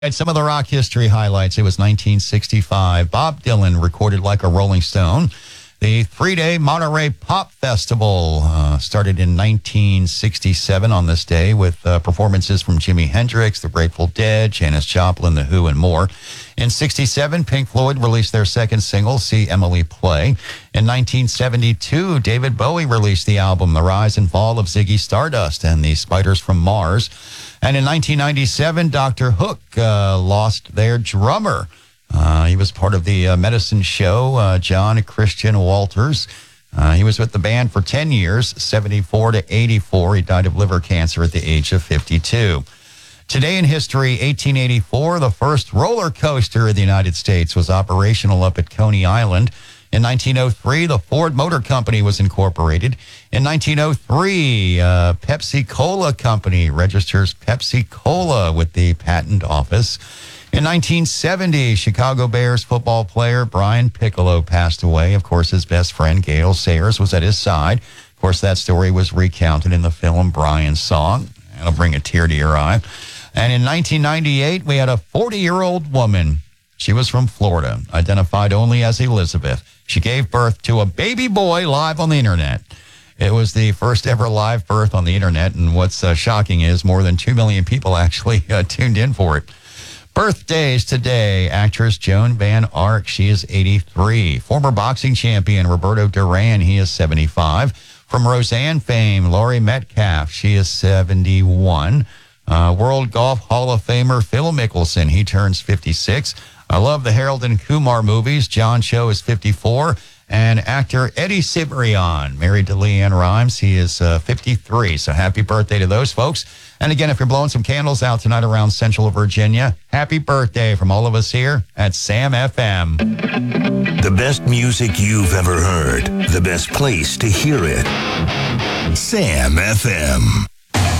And some of the rock history highlights. It was 1965. Bob Dylan recorded Like a Rolling Stone. The three-day Monterey Pop Festival started in 1967 on this day with performances from Jimi Hendrix, the Grateful Dead, Janis Joplin, The Who, and more. In 67, Pink Floyd released their second single, See Emily Play. In 1972, David Bowie released the album The Rise and Fall of Ziggy Stardust and the Spiders from Mars. And in 1997, Dr. Hook lost their drummer. He was part of the Medicine Show, John Christian Walters. He was with the band for 10 years, 74 to 84. He died of liver cancer at the age of 52. Today in history, 1884, the first roller coaster in the United States was operational up at Coney Island. In 1903, the Ford Motor Company was incorporated. In 1903, Pepsi-Cola Company registers Pepsi-Cola with the Patent Office. In 1970, Chicago Bears football player Brian Piccolo passed away. Of course, his best friend, Gale Sayers, was at his side. Of course, that story was recounted in the film Brian's Song. That'll bring a tear to your eye. And in 1998, we had a 40-year-old woman. She was from Florida, identified only as Elizabeth. She gave birth to a baby boy live on the internet. It was the first ever live birth on the internet, and what's shocking is more than 2 million people actually tuned in for it. Birthdays today, actress Joan Van Ark, she is 83. Former boxing champion Roberto Duran, he is 75. From Roseanne fame, Laurie Metcalf, she is 71. World Golf Hall of Famer Phil Mickelson, he turns 56. I love the Harold and Kumar movies. John Cho is 54. And actor Eddie Cibrian, married to Leanne Rimes, he is 53. So happy birthday to those folks. And again, if you're blowing some candles out tonight around Central Virginia, happy birthday from all of us here at Sam FM. The best music you've ever heard. The best place to hear it. Sam FM.